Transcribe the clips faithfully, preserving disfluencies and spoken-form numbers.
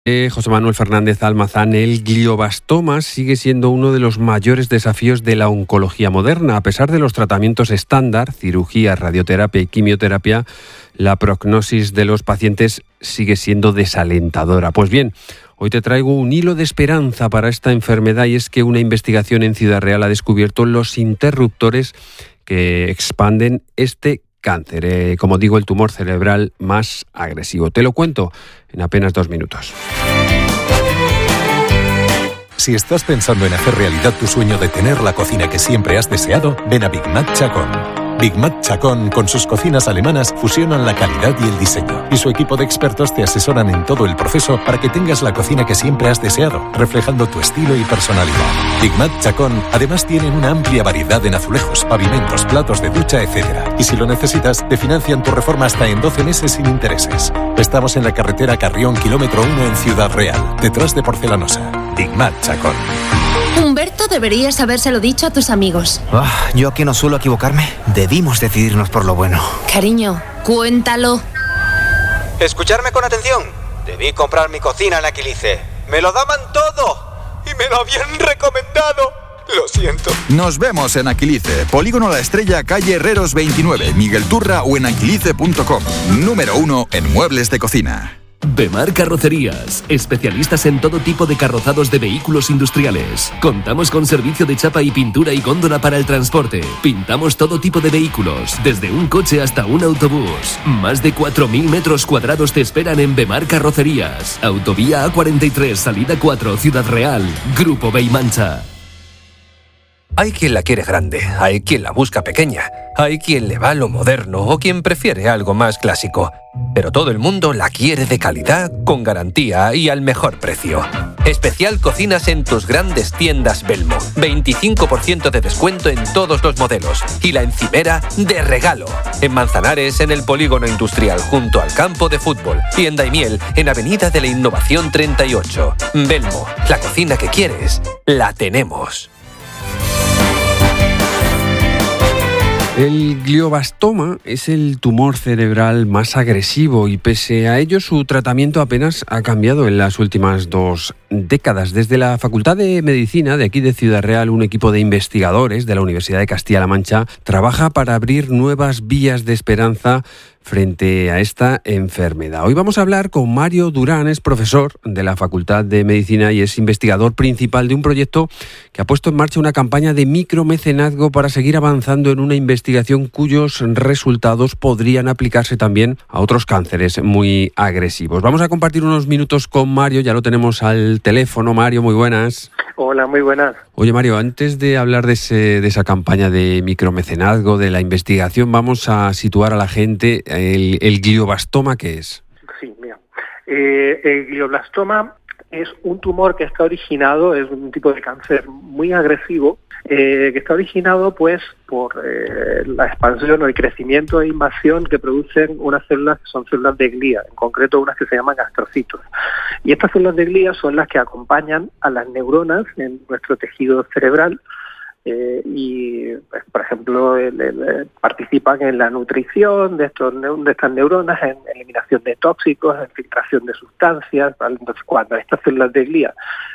Eh, José Manuel Fernández Almazán, el glioblastoma sigue siendo uno de los mayores desafíos de la oncología moderna. A pesar de los tratamientos estándar, cirugía, radioterapia y quimioterapia, la prognosis de los pacientes sigue siendo desalentadora. Pues bien, hoy te traigo un hilo de esperanza para esta enfermedad, y es que una investigación en Ciudad Real ha descubierto los interruptores que expanden este cáncer, eh, como digo, el tumor cerebral más agresivo. Te lo cuento en apenas dos minutos. Si estás pensando en hacer realidad tu sueño de tener la cocina que siempre has deseado, ven a Big Mac Chacón. Big Mac Chacón, con sus cocinas alemanas, fusionan la calidad y el diseño. Y su equipo de expertos te asesoran en todo el proceso para que tengas la cocina que siempre has deseado, reflejando tu estilo y personalidad. Big Mac Chacón además tienen una amplia variedad en azulejos, pavimentos, platos de ducha, etcétera. Y si lo necesitas, te financian tu reforma hasta en doce meses sin intereses. Estamos en la carretera Carrión, kilómetro uno en Ciudad Real, detrás de Porcelanosa. Big Mac Chacón. Humberto, deberías habérselo dicho a tus amigos. Oh, yo que no suelo equivocarme, debimos decidirnos por lo bueno. Cariño, cuéntalo. Escucharme con atención. Debí comprar mi cocina en Aquilice. Me lo daban todo y me lo habían recomendado. Lo siento. Nos vemos en Aquilice, Polígono La Estrella, calle Herreros veintinueve, Miguel Turra, o en aquilice punto com. Número uno en muebles de cocina. Bemar Carrocerías, especialistas en todo tipo de carrozados de vehículos industriales. Contamos con servicio de chapa y pintura y góndola para el transporte. Pintamos todo tipo de vehículos, desde un coche hasta un autobús. Más de cuatro mil metros cuadrados te esperan en Bemar Carrocerías. Autovía A cuarenta y tres, salida cuatro, Ciudad Real. Grupo Beimancha. Hay quien la quiere grande, hay quien la busca pequeña, hay quien le va a lo moderno o quien prefiere algo más clásico. Pero todo el mundo la quiere de calidad, con garantía y al mejor precio. Especial cocinas en tus grandes tiendas Belmo. veinticinco por ciento de descuento en todos los modelos. Y la encimera de regalo. En Manzanares, en el Polígono Industrial, junto al campo de fútbol. Y en Daimiel, en Avenida de la Innovación treinta y ocho. Belmo, la cocina que quieres, la tenemos. El glioblastoma es el tumor cerebral más agresivo y, pese a ello, su tratamiento apenas ha cambiado en las últimas dos décadas. Desde la Facultad de Medicina de aquí de Ciudad Real, un equipo de investigadores de la Universidad de Castilla-La Mancha trabaja para abrir nuevas vías de esperanza frente a esta enfermedad. Hoy vamos a hablar con Mario Durán, es profesor de la Facultad de Medicina y es investigador principal de un proyecto que ha puesto en marcha una campaña de micromecenazgo para seguir avanzando en una investigación cuyos resultados podrían aplicarse también a otros cánceres muy agresivos. Vamos a compartir unos minutos con Mario, ya lo tenemos al teléfono. Mario, muy buenas. Hola, muy buenas. Oye, Mario, antes de hablar de, ese, de esa campaña de micromecenazgo, de la investigación, vamos a situar a la gente el, el glioblastoma, ¿qué es? Sí, mira, eh, el glioblastoma es un tumor que está originado, es un tipo de cáncer muy agresivo, eh, que está originado pues por eh, la expansión o el crecimiento e invasión que producen unas células que son células de glía, en concreto unas que se llaman astrocitos. Y estas células de glía son las que acompañan a las neuronas en nuestro tejido cerebral, eh, y, pues, por ejemplo, el, el, participan en la nutrición de, estos, de estas neuronas, en eliminación de tóxicos, en filtración de sustancias. ¿Vale? Entonces, cuando estas células de glía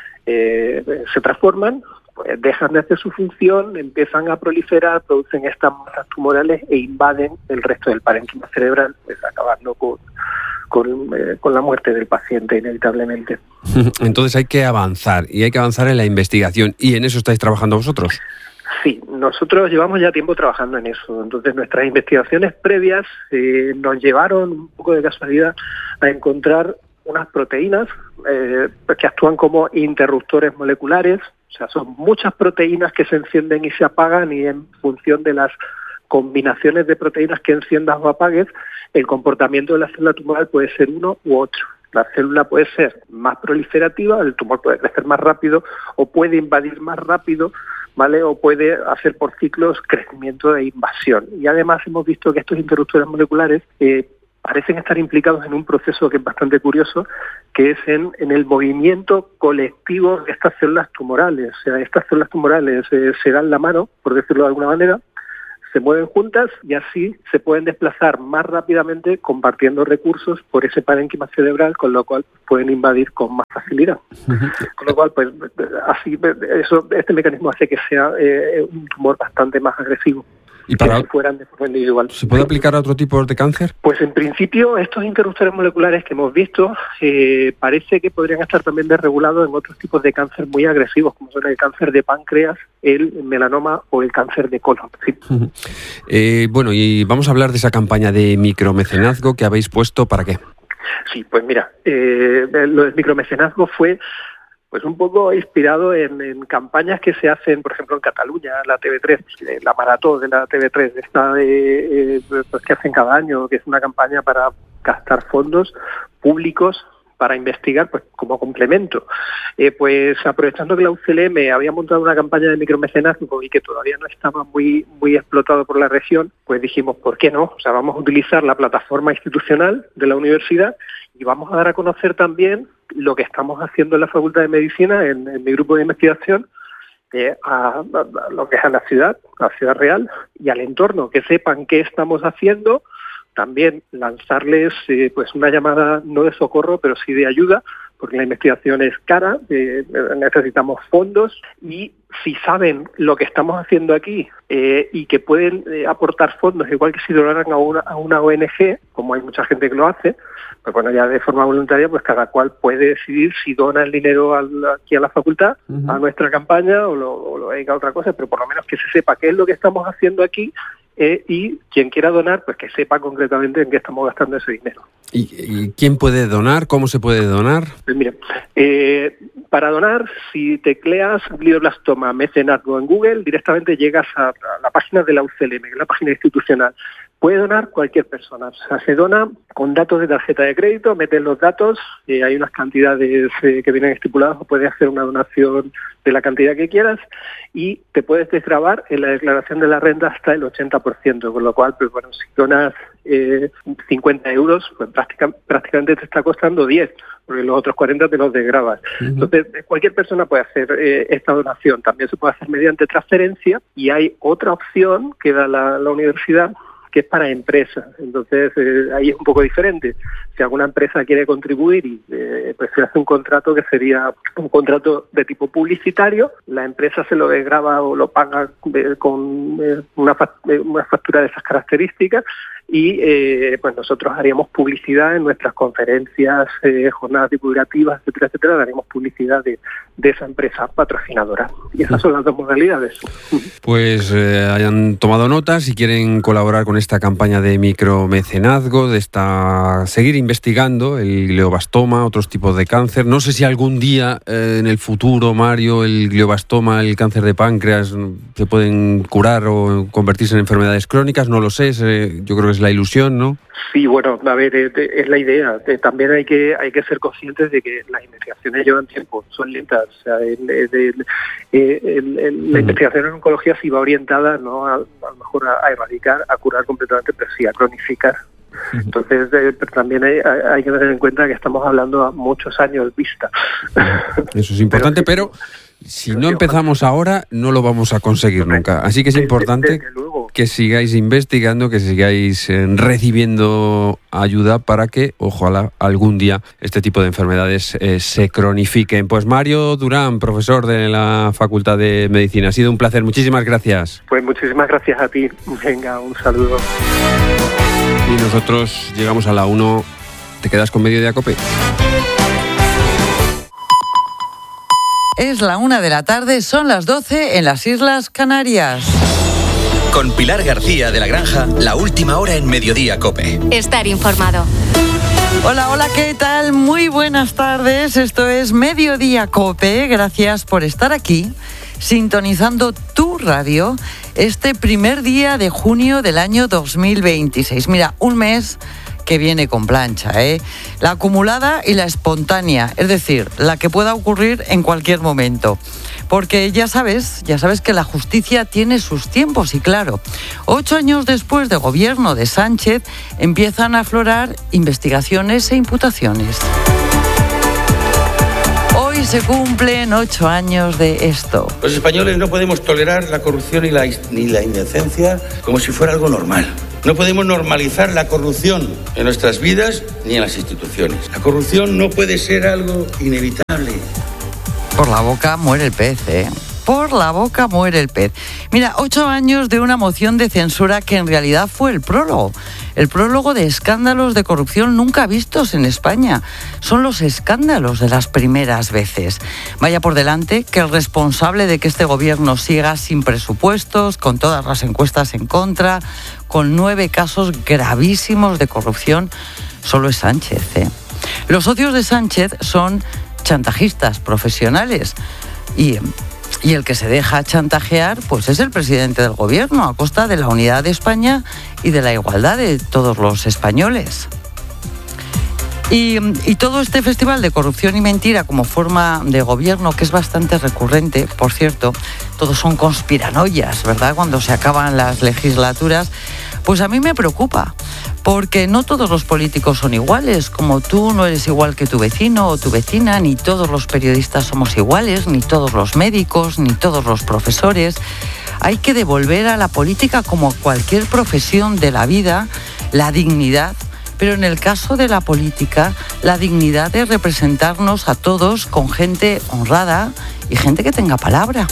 eh, se transforman, pues dejan de hacer su función, empiezan a proliferar, producen estas masas tumorales e invaden el resto del parénquima cerebral, pues acabando con, con, eh, con la muerte del paciente inevitablemente. Entonces hay que avanzar, y hay que avanzar en la investigación, ¿y en eso estáis trabajando vosotros? Sí, nosotros llevamos ya tiempo trabajando en eso. Entonces nuestras investigaciones previas eh, nos llevaron un poco de casualidad a encontrar unas proteínas eh, que actúan como interruptores moleculares. O sea, son muchas proteínas que se encienden y se apagan, y en función de las combinaciones de proteínas que enciendas o apagues, el comportamiento de la célula tumoral puede ser uno u otro. La célula puede ser más proliferativa, el tumor puede crecer más rápido o puede invadir más rápido, ¿vale? O puede hacer por ciclos crecimiento e invasión. Y además hemos visto que estos interruptores moleculares eh, parecen estar implicados en un proceso que es bastante curioso, que es en, en el movimiento colectivo de estas células tumorales. O sea, estas células tumorales eh, se dan la mano, por decirlo de alguna manera, se mueven juntas y así se pueden desplazar más rápidamente compartiendo recursos por ese parénquima cerebral, con lo cual pueden invadir con más facilidad. Uh-huh. Con lo cual, pues así eso, este mecanismo hace que sea eh, un tumor bastante más agresivo. ¿Y para, si fueran de forma individual. ¿Se puede aplicar a otro tipo de cáncer? Pues en principio estos interruptores moleculares que hemos visto eh, parece que podrían estar también desregulados en otros tipos de cáncer muy agresivos, como son el cáncer de páncreas, el melanoma o el cáncer de colon. Sí. Uh-huh. Eh, bueno, y vamos a hablar de esa campaña de micromecenazgo que habéis puesto, ¿para qué? Sí, pues mira, eh, lo del micromecenazgo fue pues un poco inspirado en, en campañas que se hacen, por ejemplo, en Cataluña, la T V tres, la maratón de la T V tres, esta de, eh, pues que hacen cada año, que es una campaña para gastar fondos públicos para investigar, pues como complemento. Eh, pues aprovechando que la U C L M había montado una campaña de micromecenazgo y que todavía no estaba muy muy explotado por la región, pues dijimos, ¿por qué no? O sea, vamos a utilizar la plataforma institucional de la universidad y vamos a dar a conocer también lo que estamos haciendo en la Facultad de Medicina, en, en mi grupo de investigación, eh, a, a, a lo que es a la ciudad, a la ciudad real y al entorno, que sepan qué estamos haciendo. También lanzarles eh, pues una llamada no de socorro, pero sí de ayuda, porque la investigación es cara, eh, necesitamos fondos y si saben lo que estamos haciendo aquí eh, y que pueden eh, aportar fondos, igual que si donaran a una, a una O N G, como hay mucha gente que lo hace, pues bueno, ya de forma voluntaria, pues cada cual puede decidir si dona el dinero al, aquí a la facultad, uh-huh. a nuestra campaña o lo, o lo dedica a otra cosa, pero por lo menos que se sepa qué es lo que estamos haciendo aquí. Eh, y quien quiera donar, pues que sepa concretamente en qué estamos gastando ese dinero. ¿Y, y quién puede donar? ¿Cómo se puede donar? Pues mira, eh, para donar, si tecleas glioblastoma mecenazgo en Google, directamente llegas a, a la página de la U C L M, que es la página institucional. Puede donar cualquier persona, o sea, se dona con datos de tarjeta de crédito, metes los datos, eh, hay unas cantidades eh, que vienen estipuladas, o puedes hacer una donación de la cantidad que quieras y te puedes desgravar en la declaración de la renta hasta el ochenta por ciento, con lo cual, pues bueno, si donas eh, cincuenta euros, pues práctica, prácticamente te está costando diez, porque los otros cuarenta te los desgrabas. Uh-huh. Entonces, cualquier persona puede hacer eh, esta donación, también se puede hacer mediante transferencia y hay otra opción que da la, la universidad, que es para empresas. Entonces, eh, ahí es un poco diferente. Si alguna empresa quiere contribuir, y eh, pues se hace un contrato que sería un contrato de tipo publicitario, la empresa se lo desgrava o lo paga eh, con eh, una, fa- una factura de esas características y eh, pues nosotros haríamos publicidad en nuestras conferencias, eh, jornadas divulgativas, etcétera, etcétera, daríamos publicidad de, de esa empresa patrocinadora. Y esas son las dos modalidades. Pues eh, hayan tomado nota, si quieren colaborar con esta campaña de micromecenazgo, de esta seguir investigando el glioblastoma, otros tipos de cáncer. No sé si algún día eh, en el futuro, Mario, el glioblastoma, el cáncer de páncreas, se pueden curar o convertirse en enfermedades crónicas, no lo sé, eh, yo creo que es la ilusión, ¿no? Sí, bueno, a ver, es, es la idea. También hay que hay que ser conscientes de que las investigaciones llevan tiempo, son lentas. O sea, el, el, el, el, el, la investigación en oncología sí va orientada, no a, a lo mejor a, a erradicar, a curar completamente, pero sí a cronificar. Entonces, eh, pero también hay, hay que tener en cuenta que estamos hablando a muchos años vista. Eso es importante, pero, pero si no empezamos ahora, no lo vamos a conseguir nunca. Así que es importante que sigáis investigando, que sigáis eh, recibiendo ayuda para que, ojalá, algún día este tipo de enfermedades eh, se cronifiquen. Pues Mario Durán, profesor de la Facultad de Medicina, ha sido un placer. Muchísimas gracias. Pues muchísimas gracias a ti. Venga, un saludo. Y nosotros llegamos a la una. ¿Te quedas con Mediodía Cope? Es la una de la tarde, son las doce en las Islas Canarias. Con Pilar García de la Granja, la última hora en Mediodía Cope. Estar informado. Hola, hola, ¿qué tal? Muy buenas tardes, esto es Mediodía Cope. Gracias por estar aquí, sintonizando tu radio este primer día de junio del año dos mil veintiséis. Mira, un mes que viene con plancha, ¿eh? La acumulada y la espontánea, es decir, la que pueda ocurrir en cualquier momento. Porque ya sabes, ya sabes que la justicia tiene sus tiempos y claro, ocho años después del gobierno de Sánchez empiezan a aflorar investigaciones e imputaciones. Hoy se cumplen ocho años de esto. Los españoles no podemos tolerar la corrupción y la, ni la indecencia como si fuera algo normal. No podemos normalizar la corrupción en nuestras vidas ni en las instituciones. La corrupción no puede ser algo inevitable. Por la boca muere el pez, ¿eh? Por la boca muere el pez. Mira, ocho años de una moción de censura que en realidad fue el prólogo. El prólogo de escándalos de corrupción nunca vistos en España. Son los escándalos de las primeras veces. Vaya por delante que el responsable de que este gobierno siga sin presupuestos, con todas las encuestas en contra, con nueve casos gravísimos de corrupción, solo es Sánchez, ¿eh? Los socios de Sánchez son chantajistas profesionales y... Y el que se deja chantajear, pues es el presidente del gobierno, a costa de la unidad de España y de la igualdad de todos los españoles. Y, y todo este festival de corrupción y mentira como forma de gobierno, que es bastante recurrente, por cierto, todos son conspiranoias, ¿verdad?, cuando se acaban las legislaturas, pues a mí me preocupa. Porque no todos los políticos son iguales, como tú no eres igual que tu vecino o tu vecina, ni todos los periodistas somos iguales, ni todos los médicos, ni todos los profesores. Hay que devolver a la política, como a cualquier profesión de la vida, la dignidad. Pero en el caso de la política, la dignidad es representarnos a todos con gente honrada y gente que tenga palabra.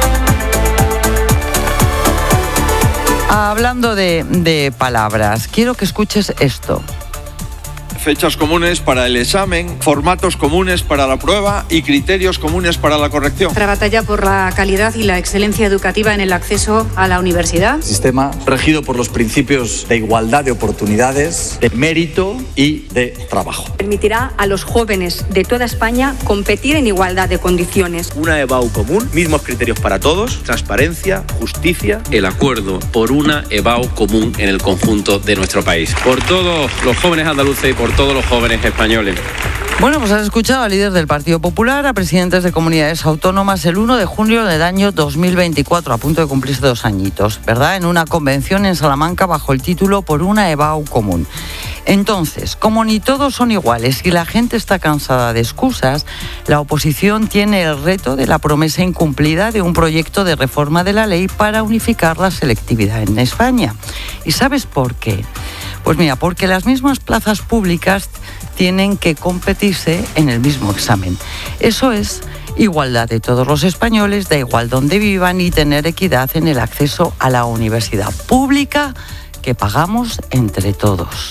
Hablando de, de palabras, quiero que escuches esto. Fechas comunes para el examen, formatos comunes para la prueba y criterios comunes para la corrección. Nuestra batalla por la calidad y la excelencia educativa en el acceso a la universidad. Sistema regido por los principios de igualdad de oportunidades, de mérito y de trabajo. Permitirá a los jóvenes de toda España competir en igualdad de condiciones. Una EBAU común, mismos criterios para todos, transparencia, justicia. El acuerdo por una EBAU común en el conjunto de nuestro país. Por todos los jóvenes andaluces y por todos los jóvenes españoles. Bueno, pues has escuchado al líder del Partido Popular, a presidentes de comunidades autónomas el uno de junio del año dos mil veinticuatro, a punto de cumplirse dos añitos, ¿verdad?, en una convención en Salamanca bajo el título Por una EBAU común. Entonces, como ni todos son iguales y la gente está cansada de excusas, la oposición tiene el reto de la promesa incumplida de un proyecto de reforma de la ley para unificar la selectividad en España. ¿Y sabes por qué? Pues mira, porque las mismas plazas públicas tienen que competirse en el mismo examen. Eso es igualdad de todos los españoles, da igual donde vivan, y tener equidad en el acceso a la universidad pública que pagamos entre todos.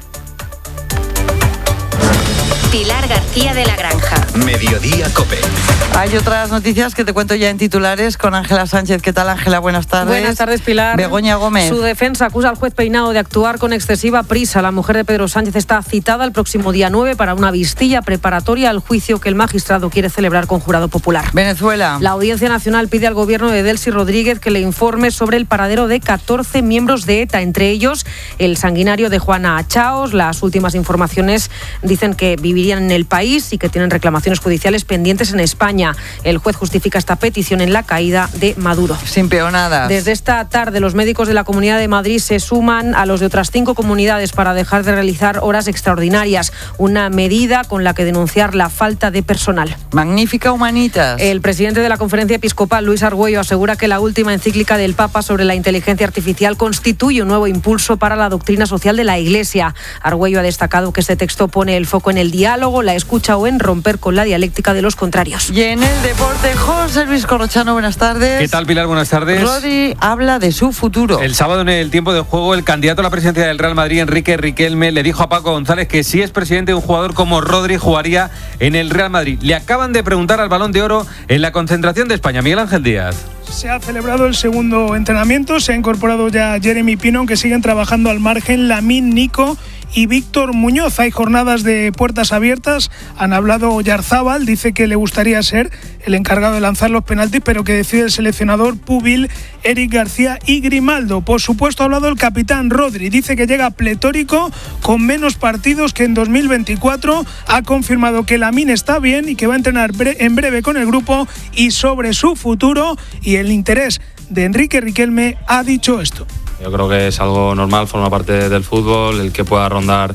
Pilar García de la Granja. Mediodía COPE. Hay otras noticias que te cuento ya en titulares con Ángela Sánchez. ¿Qué tal, Ángela? Buenas tardes. Buenas tardes, Pilar. Begoña Gómez. Su defensa acusa al juez Peinado de actuar con excesiva prisa. La mujer de Pedro Sánchez está citada el próximo día nueve para una vistilla preparatoria al juicio que el magistrado quiere celebrar con jurado popular. Venezuela. La Audiencia Nacional pide al gobierno de Delcy Rodríguez que le informe sobre el paradero de catorce miembros de ETA, entre ellos el sanguinario de Juana Achaos. Las últimas informaciones dicen que vivirían en el país y que tienen reclamaciones judiciales pendientes en España. El juez justifica esta petición en la caída de Maduro. Sin peonadas. Desde esta tarde, los médicos de la Comunidad de Madrid se suman a los de otras cinco comunidades para dejar de realizar horas extraordinarias, una medida con la que denunciar la falta de personal. Magnífica Humanitas. El presidente de la Conferencia Episcopal, Luis Argüello, asegura que la última encíclica del Papa sobre la inteligencia artificial constituye un nuevo impulso para la doctrina social de la Iglesia. Argüello ha destacado que este texto pone el foco en el diálogo, la escucha o en romper con la dialéctica de los contrarios. Y en el deporte, José Luis Corrochano, buenas tardes. ¿Qué tal, Pilar? Buenas tardes. Rodri habla de su futuro. El sábado, en el tiempo de juego, el candidato a la presidencia del Real Madrid, Enrique Riquelme, le dijo a Paco González que si es presidente, un jugador como Rodri jugaría en el Real Madrid. Le acaban de preguntar al Balón de Oro en la concentración de España. Miguel Ángel Díaz. Se ha celebrado el segundo entrenamiento, se ha incorporado ya Jeremy Pino, aunque siguen trabajando al margen Lamine, Nico y Víctor Muñoz. Hay jornadas de puertas abiertas. Han hablado Oyarzábal, dice que le gustaría ser el encargado de lanzar los penaltis, pero que decide el seleccionador Pubil, Eric García y Grimaldo. Por supuesto, ha hablado el capitán Rodri, dice que llega pletórico, con menos partidos que en dos mil veinticuatro. Ha confirmado que Lamine está bien y que va a entrenar bre- en breve con el grupo. Y sobre su futuro y el interés de Enrique Riquelme ha dicho esto. Yo creo que es algo normal, forma parte del fútbol, el que pueda rondar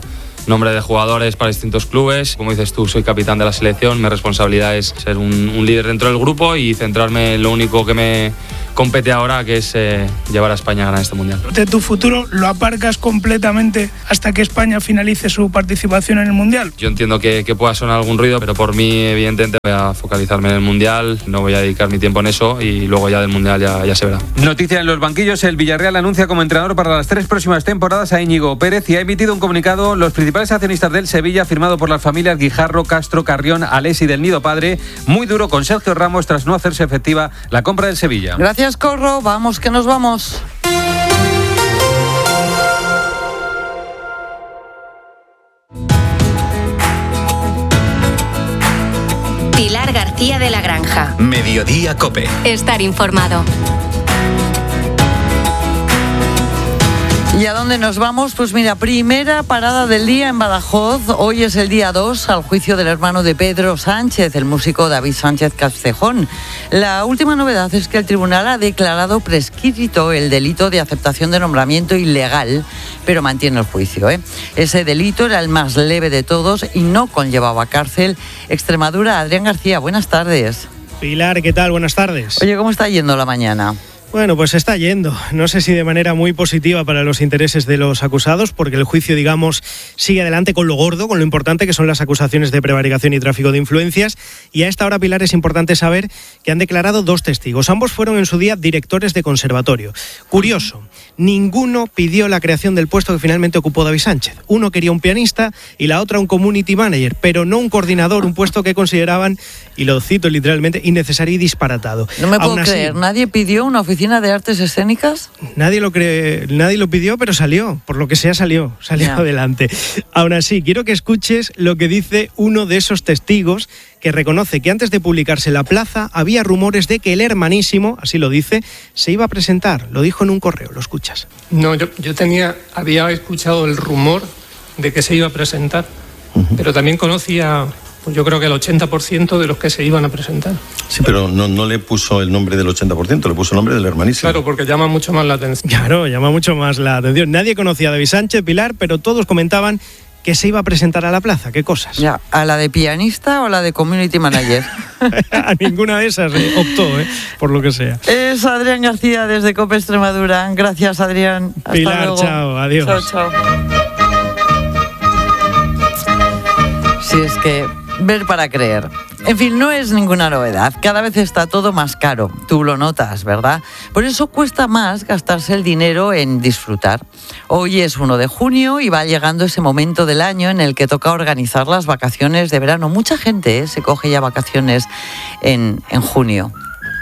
nombre de jugadores para distintos clubes. Como dices tú, soy capitán de la selección, mi responsabilidad es ser un, un líder dentro del grupo y centrarme en lo único que me compete ahora, que es eh, llevar a España a ganar este Mundial. De tu futuro lo aparcas completamente hasta que España finalice su participación en el Mundial. Yo entiendo que, que pueda sonar algún ruido, pero por mí evidentemente voy a focalizarme en el Mundial, no voy a dedicar mi tiempo en eso y luego ya del Mundial ya, ya se verá. Noticia en los banquillos, el Villarreal anuncia como entrenador para las tres próximas temporadas a Íñigo Pérez y ha emitido un comunicado los principales accionistas del Sevilla, firmado por las familias Guijarro, Castro, Carrión, Alesi del Nido Padre, muy duro con Sergio Ramos tras no hacerse efectiva la compra del Sevilla. Gracias, Corro, vamos que nos vamos. Pilar García de la Granja. Mediodía COPE. Estar informado. ¿Y a dónde nos vamos? Pues mira, primera parada del día en Badajoz. Hoy es el día dos al juicio del hermano de Pedro Sánchez, el músico David Sánchez Castejón. La última novedad es que el tribunal ha declarado prescrito el delito de aceptación de nombramiento ilegal, pero mantiene el juicio, ¿eh? Ese delito era el más leve de todos y no conllevaba cárcel. Extremadura, Adrián García, buenas tardes. Pilar, ¿qué tal? Buenas tardes. Oye, ¿cómo está yendo la mañana? Bueno, pues está yendo. No sé si de manera muy positiva para los intereses de los acusados, porque el juicio, digamos, sigue adelante con lo gordo, con lo importante que son las acusaciones de prevaricación y tráfico de influencias. Y a esta hora, Pilar, es importante saber que han declarado dos testigos. Ambos fueron en su día directores de conservatorio. Curioso, ninguno pidió la creación del puesto que finalmente ocupó David Sánchez. Uno quería un pianista y la otra un community manager, pero no un coordinador, un puesto que consideraban, y lo cito literalmente, innecesario y disparatado. No me puedo Aún así, creer, ¿nadie pidió una oficina de artes escénicas? Nadie lo cree, nadie lo pidió, pero salió, por lo que sea salió, salió yeah. adelante. Aún así, quiero que escuches lo que dice uno de esos testigos, que reconoce que antes de publicarse La Plaza había rumores de que el hermanísimo, así lo dice, se iba a presentar. Lo dijo en un correo, lo escuchas. No, yo, yo tenía, había escuchado el rumor de que se iba a presentar, uh-huh. pero también conocía, pues yo creo que el ochenta por ciento de los que se iban a presentar. Sí, pero no, no le puso el nombre del ochenta por ciento, le puso el nombre del hermanísimo. Claro, porque llama mucho más la atención. Claro, llama mucho más la atención. Nadie conocía a David Sánchez, Pilar, pero todos comentaban que se iba a presentar a La Plaza. ¿Qué cosas? Ya, ¿a la de pianista o a la de community manager? A ninguna de esas eh, optó, eh, por lo que sea. Es Adrián García desde COPE Extremadura. Gracias, Adrián. Hasta Pilar, luego. chao, adiós. Chao, chao. Si es que ver para creer. En fin, no es ninguna novedad. Cada vez está todo más caro. Tú lo notas, ¿verdad? Por eso cuesta más gastarse el dinero en disfrutar. Hoy es uno de junio y va llegando ese momento del año en el que toca organizar las vacaciones de verano. Mucha gente ¿eh? se coge ya vacaciones en, en junio.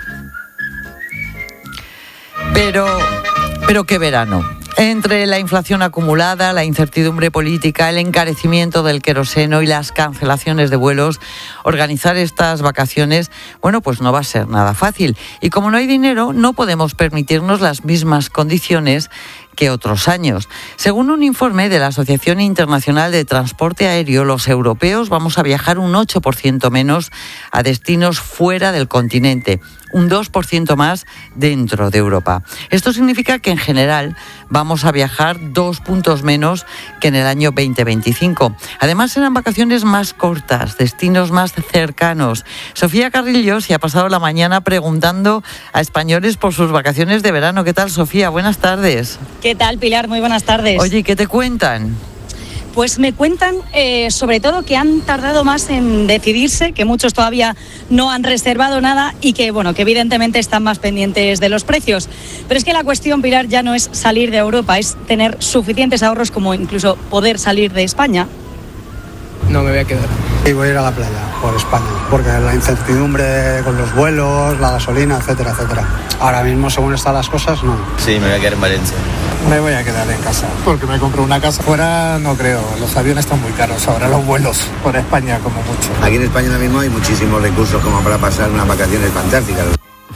Pero, pero ¿qué verano? Entre la inflación acumulada, la incertidumbre política, el encarecimiento del queroseno y las cancelaciones de vuelos, organizar estas vacaciones, bueno, pues no va a ser nada fácil. Y como no hay dinero, no podemos permitirnos las mismas condiciones que otros años. Según un informe de la Asociación Internacional de Transporte Aéreo, los europeos vamos a viajar un ocho por ciento menos a destinos fuera del continente, un dos por ciento más dentro de Europa. Esto significa que en general vamos a viajar dos puntos menos que en el año veinte veinticinco. Además serán vacaciones más cortas, destinos más cercanos. Sofía Carrillo se ha pasado la mañana preguntando a españoles por sus vacaciones de verano. ¿Qué tal, Sofía? Buenas tardes. ¿Qué tal, Pilar? Muy buenas tardes. Oye, ¿qué te cuentan? Pues me cuentan eh, sobre todo que han tardado más en decidirse, que muchos todavía no han reservado nada y que, bueno, que evidentemente están más pendientes de los precios. Pero es que la cuestión, Pilar, ya no es salir de Europa, es tener suficientes ahorros como incluso poder salir de España. No me voy a quedar. Y voy a ir a la playa, por España, porque la incertidumbre con los vuelos, la gasolina, etcétera, etcétera. Ahora mismo, según están las cosas, no. Sí, me voy a quedar en Valencia. Me voy a quedar en casa, porque me compro una casa. Fuera no creo, los aviones están muy caros, ahora los vuelos por España como mucho. Aquí en España ahora mismo hay muchísimos recursos como para pasar unas vacaciones fantásticas.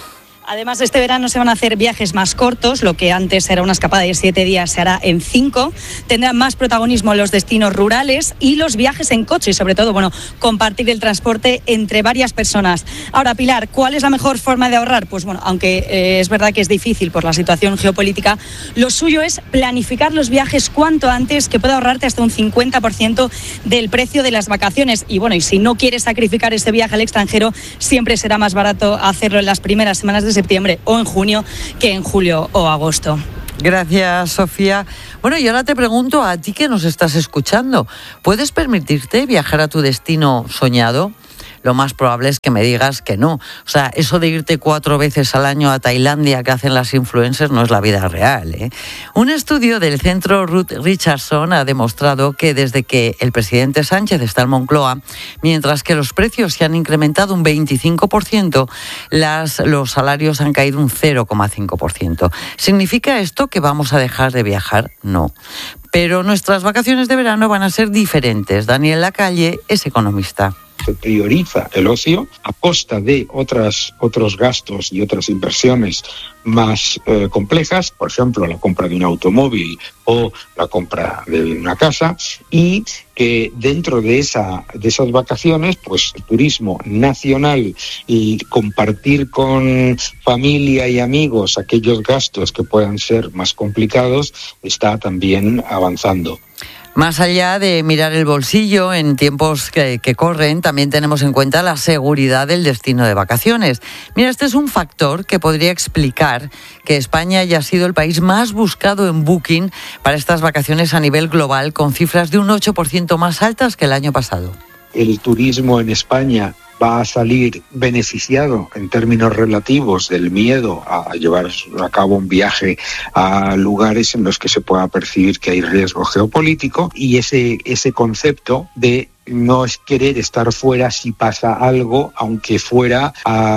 Además, este verano se van a hacer viajes más cortos, lo que antes era una escapada de siete días se hará en cinco. Tendrán más protagonismo los destinos rurales y los viajes en coche y, sobre todo, bueno, compartir el transporte entre varias personas. Ahora, Pilar, ¿cuál es la mejor forma de ahorrar? Pues bueno, aunque eh, es verdad que es difícil por la situación geopolítica, lo suyo es planificar los viajes cuanto antes, que pueda ahorrarte hasta un cincuenta por ciento del precio de las vacaciones. Y bueno, y si no quieres sacrificar ese viaje al extranjero, siempre será más barato hacerlo en las primeras semanas de septiembre o en junio que en julio o agosto. Gracias, Sofía. Bueno, y ahora te pregunto a ti que nos estás escuchando, ¿puedes permitirte viajar a tu destino soñado? Lo más probable es que me digas que no. O sea, eso de irte cuatro veces al año a Tailandia que hacen las influencers no es la vida real, ¿eh? Un estudio del centro Ruth Richardson ha demostrado que desde que el presidente Sánchez está en Moncloa, mientras que los precios se han incrementado un veinticinco por ciento, las, los salarios han caído un cero coma cinco por ciento. ¿Significa esto que vamos a dejar de viajar? No. Pero nuestras vacaciones de verano van a ser diferentes. Daniel Lacalle es economista. Se prioriza el ocio a costa de otras, otros gastos y otras inversiones más eh, complejas, por ejemplo, la compra de un automóvil o la compra de una casa, y que dentro de, esa, de esas vacaciones, pues el turismo nacional y compartir con familia y amigos aquellos gastos que puedan ser más complicados está también avanzando. Más allá de mirar el bolsillo en tiempos que, que corren, también tenemos en cuenta la seguridad del destino de vacaciones. Mira, este es un factor que podría explicar que España haya sido el país más buscado en Booking para estas vacaciones a nivel global, con cifras de un ocho por ciento más altas que el año pasado. El turismo en España va a salir beneficiado en términos relativos del miedo a llevar a cabo un viaje a lugares en los que se pueda percibir que hay riesgo geopolítico, y ese, ese concepto de no es querer estar fuera si pasa algo, aunque fuera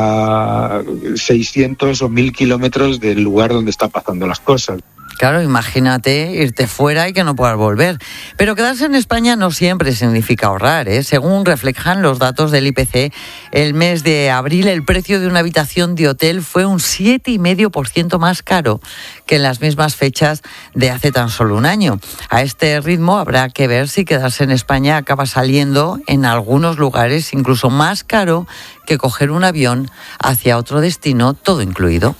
a seiscientos o mil kilómetros del lugar donde están pasando las cosas. Claro, imagínate irte fuera y que no puedas volver. Pero quedarse en España no siempre significa ahorrar, ¿eh? Según reflejan los datos del I P C, el mes de abril el precio de una habitación de hotel fue un siete coma cinco por ciento más caro que en las mismas fechas de hace tan solo un año. A este ritmo habrá que ver si quedarse en España acaba saliendo en algunos lugares incluso más caro que coger un avión hacia otro destino, todo incluido.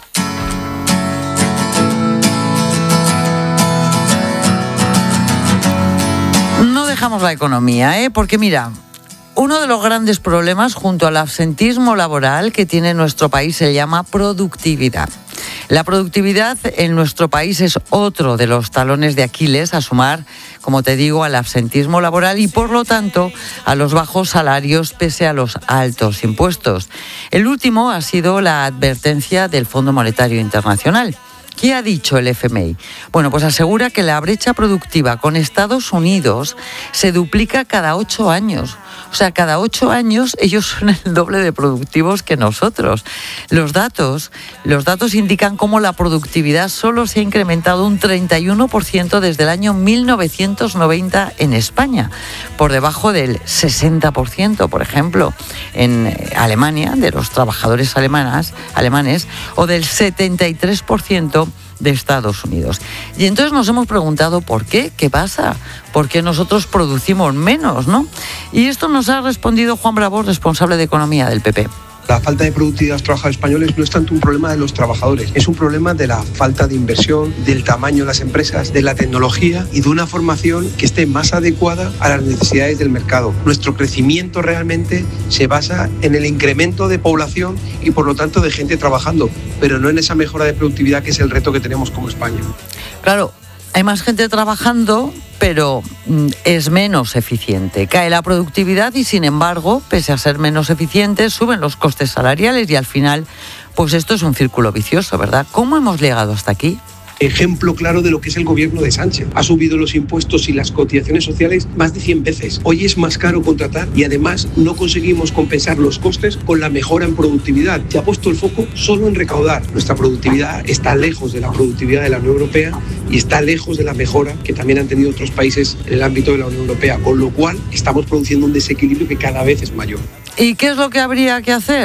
Dejamos la economía, ¿eh? Porque mira, uno de los grandes problemas junto al absentismo laboral que tiene nuestro país se llama productividad. La productividad en nuestro país es otro de los talones de Aquiles a sumar, como te digo, al absentismo laboral y, por lo tanto, a los bajos salarios pese a los altos impuestos. El último ha sido la advertencia del Fondo Monetario Internacional. ¿Qué ha dicho el F M I? Bueno, pues asegura que la brecha productiva con Estados Unidos se duplica cada ocho años. O sea, cada ocho años ellos son el doble de productivos que nosotros. Los datos, los datos indican cómo la productividad solo se ha incrementado un treinta y uno por ciento desde el año mil novecientos noventa en España, por debajo del sesenta por ciento, por ejemplo, en Alemania, de los trabajadores alemanas, alemanes, o del setenta y tres por ciento de Estados Unidos. Y entonces nos hemos preguntado por qué, qué pasa, por qué nosotros producimos menos, ¿no? Y esto nos ha respondido Juan Bravo, responsable de Economía del P P. La falta de productividad de los trabajadores españoles no es tanto un problema de los trabajadores, es un problema de la falta de inversión, del tamaño de las empresas, de la tecnología y de una formación que esté más adecuada a las necesidades del mercado. Nuestro crecimiento realmente se basa en el incremento de población y por lo tanto de gente trabajando, pero no en esa mejora de productividad que es el reto que tenemos como España. Claro, hay más gente trabajando, pero es menos eficiente. Cae la productividad y, sin embargo, pese a ser menos eficientes, suben los costes salariales y al final, pues esto es un círculo vicioso, ¿verdad? ¿Cómo hemos llegado hasta aquí? Ejemplo claro de lo que es el gobierno de Sánchez. Ha subido los impuestos y las cotizaciones sociales más de cien veces. Hoy es más caro contratar y además no conseguimos compensar los costes con la mejora en productividad. Se ha puesto el foco solo en recaudar. Nuestra productividad está lejos de la productividad de la Unión Europea y está lejos de la mejora que también han tenido otros países en el ámbito de la Unión Europea, con lo cual estamos produciendo un desequilibrio que cada vez es mayor. ¿Y qué es lo que habría que hacer?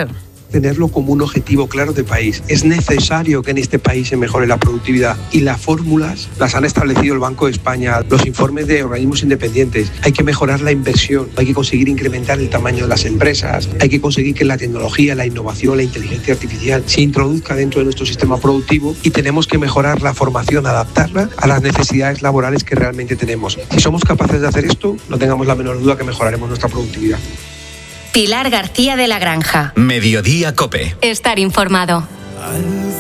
tenerlo como un objetivo claro de país. Es necesario que en este país se mejore la productividad y las fórmulas las han establecido el Banco de España, los informes de organismos independientes. Hay que mejorar la inversión, hay que conseguir incrementar el tamaño de las empresas, hay que conseguir que la tecnología, la innovación, la inteligencia artificial se introduzca dentro de nuestro sistema productivo y tenemos que mejorar la formación, adaptarla a las necesidades laborales que realmente tenemos. Si somos capaces de hacer esto, no tengamos la menor duda que mejoraremos nuestra productividad. Pilar García de la Granja. Mediodía COPE. Estar informado.